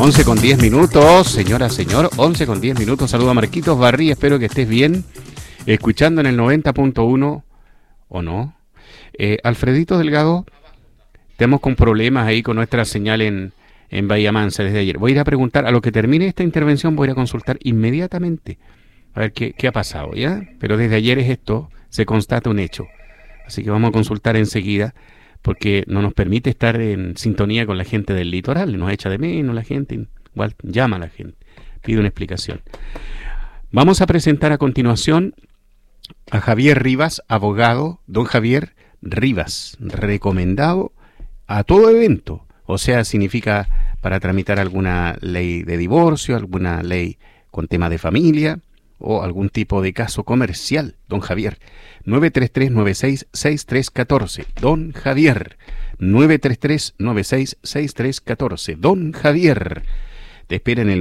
11:10, señora, señor, 11:10. Saludo a Marquitos Barrí, espero que estés bien, escuchando en el 90.1, ¿o no? Alfredito Delgado, estamos con problemas ahí con nuestra señal en Bahía Mansa desde ayer. Voy a ir a preguntar, a lo que termine esta intervención, voy a ir a consultar inmediatamente, a ver qué ha pasado, ¿ya? Pero desde ayer es esto, se constata un hecho. Así que vamos a consultar enseguida, porque no nos permite estar en sintonía con la gente del litoral, nos echa de menos la gente, igual llama a la gente, pide una explicación. Vamos a presentar a continuación a Javier Rivas, abogado, don Javier Rivas, recomendado a todo evento, o sea, significa para tramitar alguna ley de divorcio, alguna ley con tema de familia o algún tipo de caso comercial, don Javier. 933-966314, don Javier. 933-966314, don Javier. Te espera en el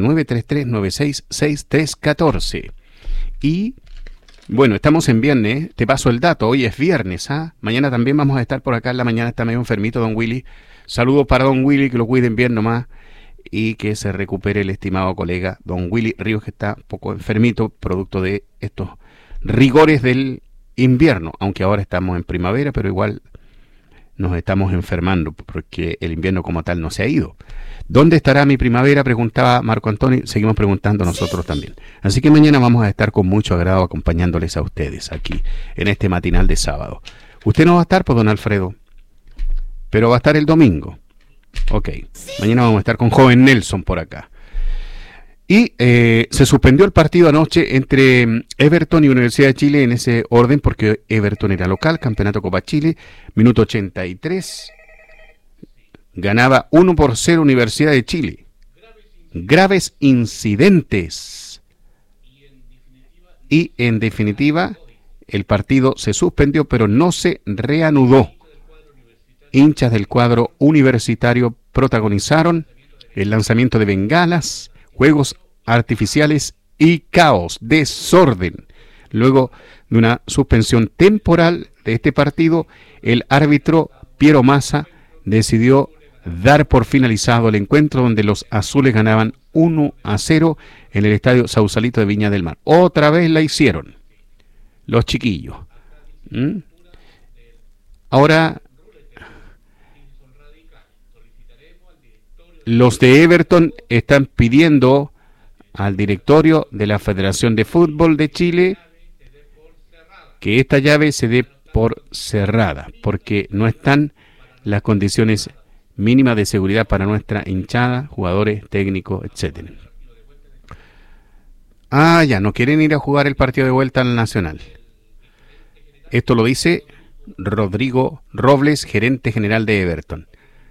933-966314. Y, bueno, estamos en viernes, te paso el dato, hoy es viernes, ¿ah? Mañana también vamos a estar por acá, en la mañana está medio enfermito don Willy. Saludos para don Willy, que lo cuiden bien nomás y que se recupere el estimado colega don Willy Ríos, que está un poco enfermito, producto de estos rigores del invierno, aunque ahora estamos en primavera, pero igual nos estamos enfermando porque el invierno como tal no se ha ido. ¿Dónde estará mi primavera?, preguntaba Marco Antonio. Seguimos preguntando nosotros también. Así que mañana vamos a estar con mucho agrado acompañándoles a ustedes aquí en este matinal de sábado. Usted no va a estar, pues, don Alfredo, pero va a estar el domingo. Ok, mañana vamos a estar con Joven Nelson por acá. Y se suspendió el partido anoche entre Everton y Universidad de Chile en ese orden, porque Everton era local, Campeonato Copa Chile, minuto 83. Ganaba 1-0 Universidad de Chile. Graves incidentes. Y en definitiva, el partido se suspendió, pero no se reanudó. Hinchas del cuadro universitario protagonizaron el lanzamiento de bengalas, juegos artificiales y caos, desorden. Luego de una suspensión temporal de este partido, el árbitro Piero Massa decidió dar por finalizado el encuentro, donde los azules ganaban 1-0 en el estadio Sausalito de Viña del Mar. Otra vez la hicieron los chiquillos. Ahora los de Everton están pidiendo al directorio de la Federación de Fútbol de Chile que esta llave se dé por cerrada, porque no están las condiciones mínimas de seguridad para nuestra hinchada, jugadores, técnicos, etcétera. Ya no quieren ir a jugar el partido de vuelta al Nacional. Esto lo dice Rodrigo Robles, gerente general de Everton.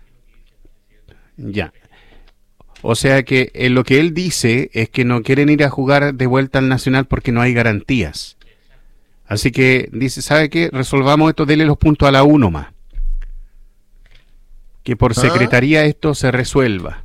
Ya. O sea que lo que él dice es que no quieren ir a jugar de vuelta al Nacional porque no hay garantías. Así que dice, ¿sabe qué? Resolvamos esto, dele los puntos a la U más. Que por secretaría esto se resuelva.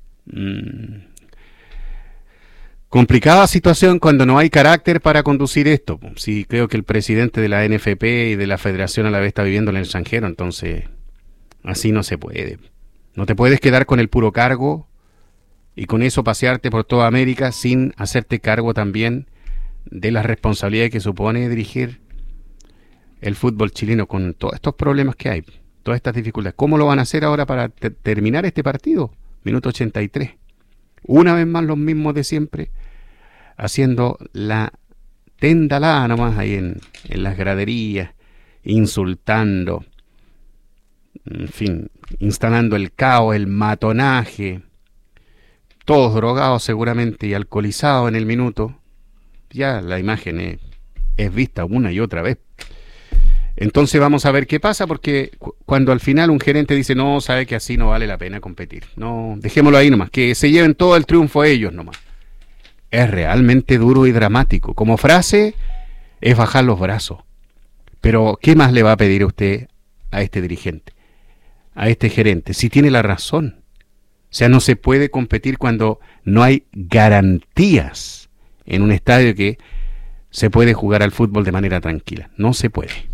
Complicada situación cuando no hay carácter para conducir esto. Sí, creo que el presidente de la NFP y de la Federación a la vez está viviendo en el extranjero, entonces así no se puede. No te puedes quedar con el puro cargo y con eso pasearte por toda América sin hacerte cargo también de las responsabilidades que supone dirigir el fútbol chileno con todos estos problemas que hay, todas estas dificultades. ¿Cómo lo van a hacer ahora para terminar este partido? Minuto 83. Una vez más los mismos de siempre, haciendo la tendalada nomás ahí en las graderías, insultando, en fin, instalando el caos, el matonaje, todos drogados seguramente y alcoholizados en el minuto. Ya la imagen es vista una y otra vez. Entonces vamos a ver qué pasa, porque cuando al final un gerente dice, no, sabe que así no vale la pena competir, no, dejémoslo ahí nomás, que se lleven todo el triunfo ellos nomás. Es realmente duro y dramático. Como frase es bajar los brazos. Pero ¿qué más le va a pedir a usted a este dirigente, a este gerente? Si tiene la razón. O sea, no se puede competir cuando no hay garantías en un estadio que se puede jugar al fútbol de manera tranquila. No se puede.